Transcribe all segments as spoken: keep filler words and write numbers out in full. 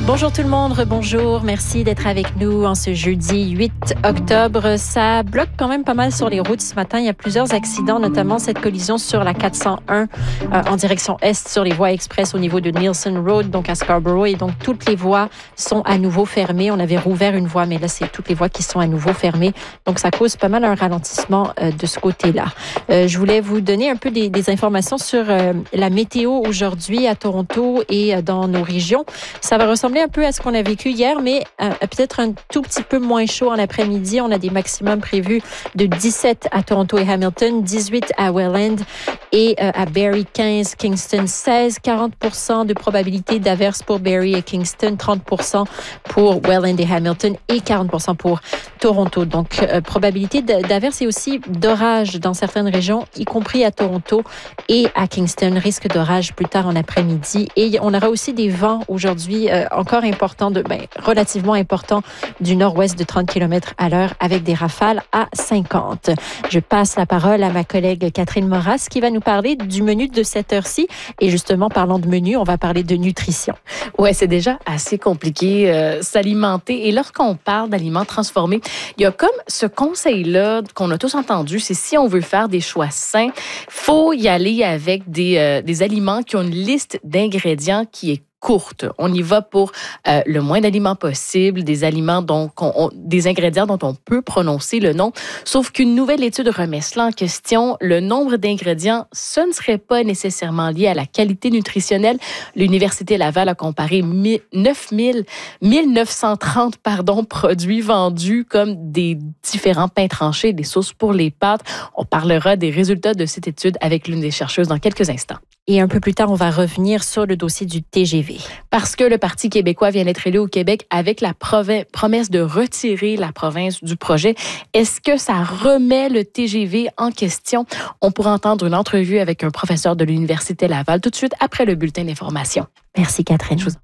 Bonjour tout le monde, bonjour. Merci d'être avec nous en ce jeudi huit octobre. Ça bloque quand même pas mal sur les routes ce matin. Il y a plusieurs accidents, notamment cette collision sur la quatre cent un euh, en direction est sur les voies express au niveau de Nielsen Road, donc à Scarborough. Et donc, toutes les voies sont à nouveau fermées. On avait rouvert une voie, mais là, c'est toutes les voies qui sont à nouveau fermées. Donc, ça cause pas mal un ralentissement euh, de ce côté-là. Euh, je voulais vous donner un peu des, des informations sur euh, la météo aujourd'hui à Toronto et euh, dans nos régions. Ça va ressembler un peu à ce qu'on a vécu hier, mais euh, peut-être un tout petit peu moins chaud en après-midi. On a des maximums prévus de dix-sept à Toronto et Hamilton, dix-huit à Welland et euh, à Barrie quinze, Kingston seize, quarante pour cent de probabilité d'averse pour Barrie et Kingston, trente pour cent pour Welland et Hamilton et quarante pour cent pour Toronto. Donc, euh, probabilité d'averse et aussi d'orage dans certaines régions, y compris à Toronto et à Kingston. Risque d'orage plus tard en après-midi. Et on aura aussi des vents aujourd'hui euh, encore important, de, ben, relativement important du nord-ouest de trente kilomètres à l'heure avec des rafales à cinquante. Je passe la parole à ma collègue Catherine Moras qui va nous parler du menu de cette heure-ci. Et justement, parlant de menu, on va parler de nutrition. Ouais, c'est déjà assez compliqué euh, s'alimenter. Et lorsqu'on parle d'aliments transformés, il y a comme ce conseil-là qu'on a tous entendu, c'est si on veut faire des choix sains, faut y aller avec des, euh, des aliments qui ont une liste d'ingrédients qui est courte. On y va pour euh, le moins d'aliments possible, des aliments dont on, on, des ingrédients dont on peut prononcer le nom. Sauf qu'une nouvelle étude remet cela en question. Le nombre d'ingrédients, ce ne serait pas nécessairement lié à la qualité nutritionnelle. L'Université Laval a comparé neuf mille, mille neuf cent trente pardon, produits vendus comme des différents pains tranchés, des sauces pour les pâtes. On parlera des résultats de cette étude avec l'une des chercheuses dans quelques instants. Et un peu plus tard, on va revenir sur le dossier du T G V. Parce que le Parti québécois vient d'être élu au Québec avec la promesse de retirer la province du projet. Est-ce que ça remet le T G V en question? On pourra entendre une entrevue avec un professeur de l'Université Laval tout de suite après le bulletin d'information. Merci Catherine. Je vous...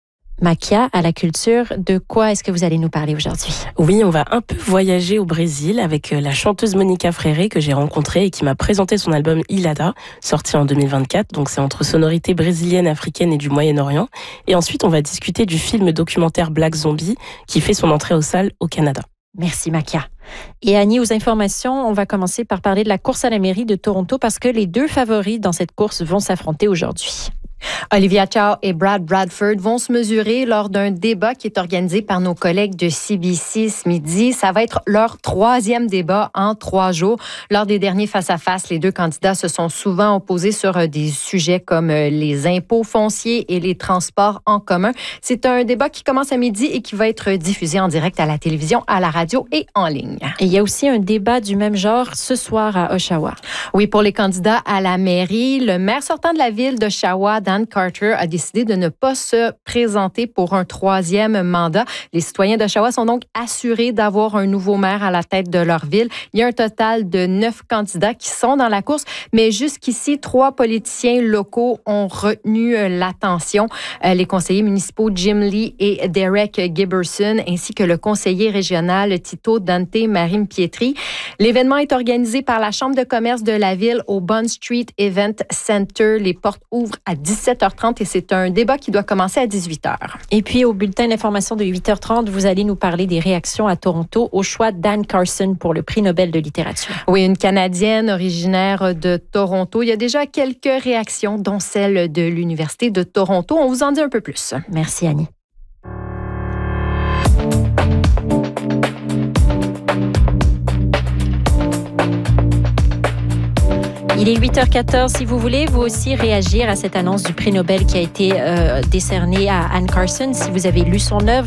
Makia, à la culture, de quoi est-ce que vous allez nous parler aujourd'hui? Oui, on va un peu voyager au Brésil avec la chanteuse Monica Freire que j'ai rencontrée et qui m'a présenté son album Ilada, sorti en deux mille vingt-quatre. Donc c'est entre sonorités brésiliennes, africaines et du Moyen-Orient. Et ensuite, on va discuter du film documentaire Black Zombie qui fait son entrée aux salles au Canada. Merci Makia. Et Annie, aux informations, on va commencer par parler de la course à la mairie de Toronto parce que les deux favoris dans cette course vont s'affronter aujourd'hui. Olivia Chow et Brad Bradford vont se mesurer lors d'un débat qui est organisé par nos collègues de C B C ce midi. Ça va être leur troisième débat en trois jours. Lors des derniers face-à-face, les deux candidats se sont souvent opposés sur des sujets comme les impôts fonciers et les transports en commun. C'est un débat qui commence à midi et qui va être diffusé en direct à la télévision, à la radio et en ligne. Et il y a aussi un débat du même genre ce soir à Oshawa. Oui, pour les candidats à la mairie, le maire sortant de la ville d'Oshawa, Dan Carter, a décidé de ne pas se présenter pour un troisième mandat. Les citoyens d'Oshawa sont donc assurés d'avoir un nouveau maire à la tête de leur ville. Il y a un total de neuf candidats qui sont dans la course, mais jusqu'ici, trois politiciens locaux ont retenu l'attention. Les conseillers municipaux Jim Lee et Derek Giberson, ainsi que le conseiller régional Tito Dante Marim Pietri. L'événement est organisé par la Chambre de commerce de la ville au Bond Street Event Center. Les portes ouvrent à dix-sept heures trente et c'est un débat qui doit commencer à dix-huit heures. Et puis, au bulletin d'information de huit heures trente, vous allez nous parler des réactions à Toronto au choix d'Anne Carson pour le prix Nobel de littérature. Oui, une Canadienne originaire de Toronto. Il y a déjà quelques réactions, dont celle de l'Université de Toronto. On vous en dit un peu plus. Merci, Annie. Il est huit heures quatorze. Si vous voulez, vous aussi réagir à cette annonce du prix Nobel qui a été euh, décerné à Anne Carson. Si vous avez lu son œuvre,